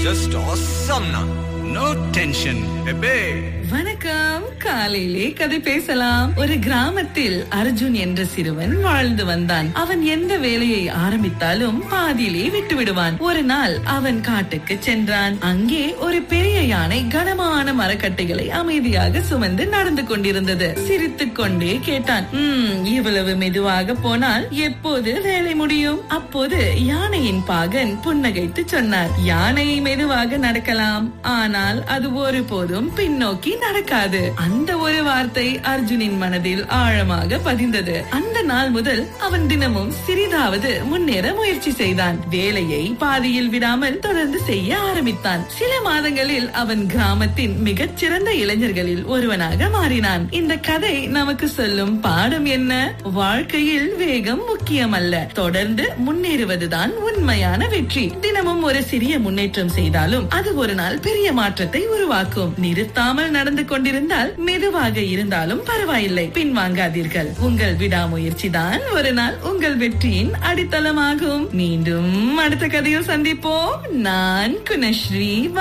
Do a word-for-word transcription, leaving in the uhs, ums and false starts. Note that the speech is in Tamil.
just awesome na. No tension, bebe. வணக்கம். காலையிலே கதை பேசலாம். ஒரு கிராமத்தில் அர்ஜுன் என்ற சிறுவன் வாழ்ந்து வந்தான். அவன் எந்த வேலையை ஆரம்பித்தாலும் பாதியிலே விட்டு விடுவான். ஒரு நாள் அவன் காட்டுக்கு சென்றான். அங்கே ஒரு பெரிய யானை கனமான மரக்கட்டைகளை அமைதியாக சுமந்து நடந்து கொண்டிருந்தது. சிரித்துக் கொண்டே கேட்டான், உம் இவ்வளவு மெதுவாக போனால் எப்போது வேலை முடியும்? அப்போது யானையின் பாகன் புன்னகைத்து சொன்னார், யானை மெதுவாக நடக்கலாம், ஆனால் அது ஒருபோதும் பின்னோக்கி நடக்காது. அந்த ஒரு வார்த்தை அர்ஜுனின் மனதில் ஆழமாக பதிந்தது. அந்த நாள் முதல் அவன் தினமும் சிறிதாவது முன்னேற முயற்சி செய்தான். வேலையை பாதியில் விடாமல் தொடர்ந்து செய்ய ஆரம்பித்தான். சில மாதங்களில் அவன் கிராமத்தின் மிகச் சிறந்த இளைஞர்களில் ஒருவனாக மாறினான். இந்த கதை நமக்கு சொல்லும் பாடம் என்ன? வாழ்க்கையில் வேகம் முக்கியமல்ல, தொடர்ந்து முன்னேறுவதுதான் உண்மையான வெற்றி. தினமும் ஒரு சிறிய முன்னேற்றம் செய்தாலும் அது ஒரு நாள் பெரிய மாற்றத்தை உருவாக்கும். நிறுத்தாமல் நடந்து கொண்டிருந்தால் மெதுவாக இருந்தாலும் பரவாயில்லை, பின்வாங்காதீர்கள். உங்கள் விடாமுயற்சி தான் ஒரு நாள் உங்கள் வெற்றியின் அடித்தளமாகும். மீண்டும் அடுத்த கதையில் சந்திப்போம். நான் குணஸ்ரீ.